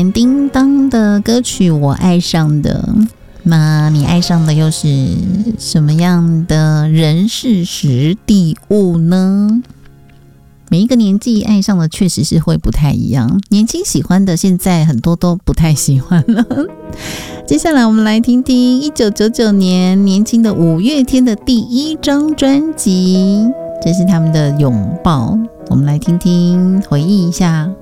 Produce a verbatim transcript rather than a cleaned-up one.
叮当的歌曲我爱上的，那你爱上的又是什么样的人事时地物呢？每一个年纪爱上的确实是会不太一样，年轻喜欢的现在很多都不太喜欢了。接下来我们来听听一九九九年年轻的五月天的第一张专辑，这是他们的拥抱，我们来听听回忆一下。